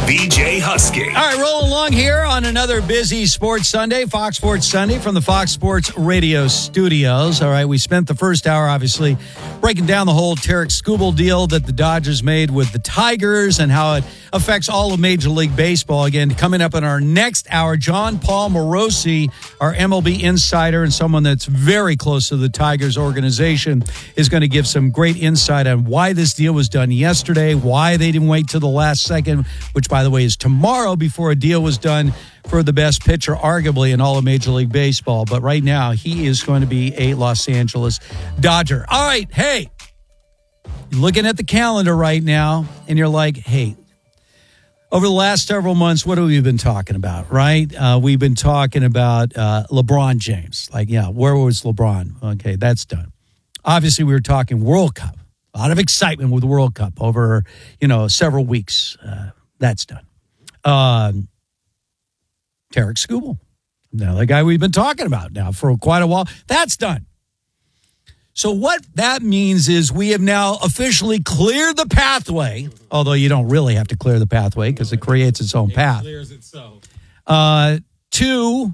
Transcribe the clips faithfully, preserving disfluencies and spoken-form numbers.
V J Husky. All right, rolling along here on another busy Sports Sunday, Fox Sports Sunday from the Fox Sports Radio studios. All right, we spent the first hour, obviously, breaking down the whole Tarik Skubal deal that the Dodgers made with the Tigers and how it affects all of Major League Baseball. Again, coming up in our next hour, John Paul Morosi, our M L B insider and someone that's very close to the Tigers organization, is going to give some great insight on why this deal was done yesterday, why they didn't wait till the last second, which, by the way, is tomorrow, before a deal was done for the best pitcher, arguably, in all of Major League Baseball. But right now, he is going to be a Los Angeles Dodger. All right, hey, you're looking at the calendar right now, and you're like, hey, over the last several months, what have we been talking about, right? Uh, we've been talking about uh, LeBron James. Like, yeah, where was LeBron? Okay, that's done. Obviously, we were talking World Cup. A lot of excitement with the World Cup over, you know, several weeks. Uh, that's done. Um, Tarik Skubal, now the guy we've been talking about now for quite a while, that's done. So what that means is we have now officially cleared the pathway, although you don't really have to clear the pathway because it creates its own it path. Clears itself. Uh, to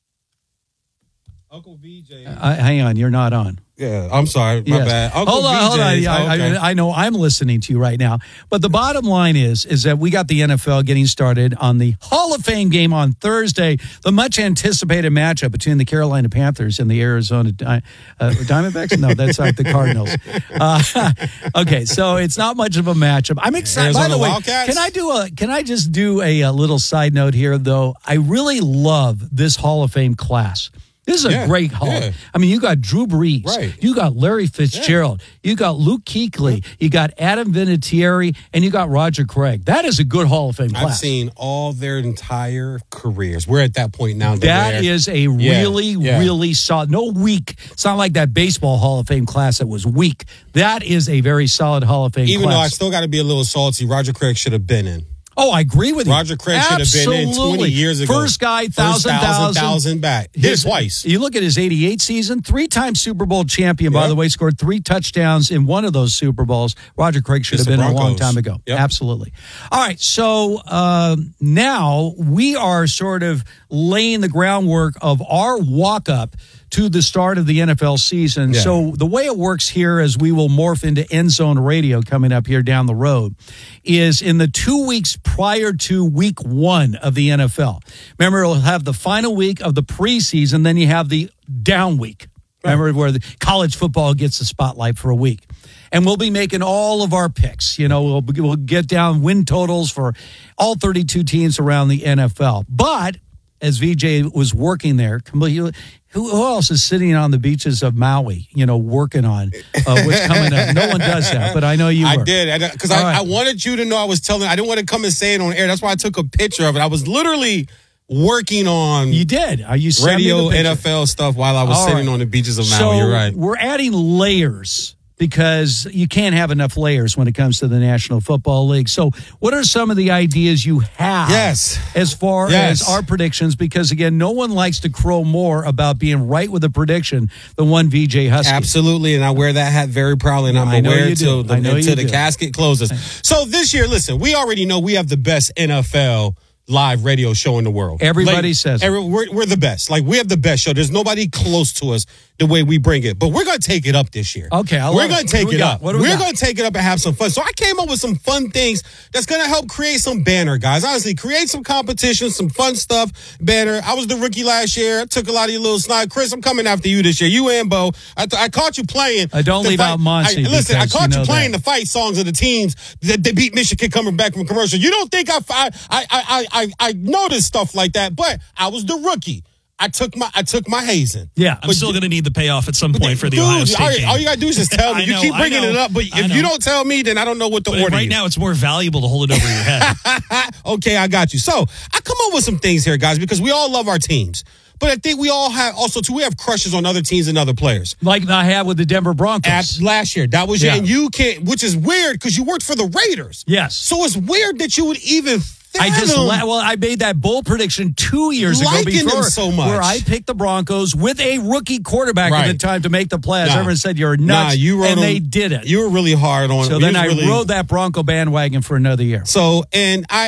Uncle V J. Uh, hang on, you're not on. Yeah, I'm sorry. My Yes. bad. Uncle hold on, V J's, hold on. Yeah, oh, okay. I, I know I'm listening to you right now. But the bottom line is, is that we got the N F L getting started on the Hall of Fame game on Thursday, the much anticipated matchup between the Carolina Panthers and the Arizona Di- uh, Diamondbacks. No, that's not the Cardinals. Uh, okay, so it's not much of a matchup. I'm excited. Arizona By the way, Wildcats? can I do a? Can I just do a, a little side note here, though? I really love this Hall of Fame class. This is a Yeah, great hall. yeah. I mean, you got Drew Brees. Right. You got Larry Fitzgerald. You got Luke Kuechly. You got Adam Vinatieri. And you got Roger Craig. That is a good Hall of Fame class. I've seen all their entire careers. We're at that point now. That is a Yeah, really, yeah. really solid. No weak. It's not like that baseball Hall of Fame class that was weak. That is a very solid Hall of Fame Even though I class. still got to be a little salty, Roger Craig should have been in. Oh, I agree with you. Roger Craig should have been in Absolutely. twenty years ago. First guy, First thousand, thousand. thousand back. Did His- it twice. You look at his eighty-eight season, three-time Super Bowl champion, by Yep. the way, scored three touchdowns in one of those Super Bowls. Roger Craig should It's have the been a long Broncos. time ago. Yep. Absolutely. All right, so um, now we are sort of laying the groundwork of our walk-up to the start of the N F L season. Yeah. So the way it works here, as we will morph into End Zone Radio coming up here down the road, is in the two weeks prior to week one of the N F L. Remember, it'll have the final week of the preseason, then you have the down week. Remember, where the college football gets the spotlight for a week. And we'll be making all of our picks. You know, we'll, we'll get down win totals for all thirty-two teams around the N F L. But as V J was working there, who, who else is sitting on the beaches of Maui, you know, working on uh, what's coming up? No one does that, but I know you I were. did. Because All I, right. I wanted you to know I was telling, I didn't want to come and say it on air. That's why I took a picture of it. I was literally working on You did. Are you sent me the radio picture? N F L stuff while I was All sitting right. on the beaches of Maui. So You're right. we're adding layers because you can't have enough layers when it comes to the National Football League. So what are some of the ideas you have Yes. as far Yes. as our predictions? Because, again, no one likes to crow more about being right with a prediction than one V J Husky. Absolutely, and I wear that hat very proudly, and I'm I know aware you do. till the, I know you until the do. casket closes. So this year, listen, we already know we have the best N F L live radio show in the world. Everybody Like, says it. every, we're, we're the best. Like, we have the best show. There's nobody close to us the way we bring it. But we're going to take it up this year. Okay, I love We're it. going What to take do we it got? up. What do we We're got? going to take it up and have some fun. So I came up with some fun things that's going to help create some banner, guys. Honestly, create some competition, some fun stuff, banner. I was the rookie last year. I took a lot of your little snide. Chris, I'm coming after you this year. You and Bo. I, th- I caught you playing. Uh, don't the leave fight- out Monty I, Listen, I because caught you you, know playing that. the fight songs of the teams that they beat Michigan coming back from commercial. You don't think I, I, I, I, I, I noticed stuff like that, but I was the rookie. I took my I took my hazing. Yeah. I'm still going to need the payoff at some point for the Dude, Ohio State all, game. all you got to do is just tell me. I You know, keep I bringing know, it up, but I if you know. don't tell me, then I don't know what to But order right you. now, it's more valuable to hold it over your head. Okay, I got you. So I come up with some things here, guys, because we all love our teams. But I think we all have also too. We have crushes on other teams and other players. Like I had with the Denver Broncos. At last year, that was Yeah. your, and you can't, which is weird because you worked for the Raiders. Yes. So it's weird that you would even. I just fathom la- well, I made that bold prediction two years ago liking before, them so much. where I picked the Broncos with a rookie quarterback at the Right. time to make the playoffs. Nah. Everyone said you're Nah, nuts, you rode and them- they did it. You were really hard on. so you then was I really, rode that Bronco bandwagon for another year. So and I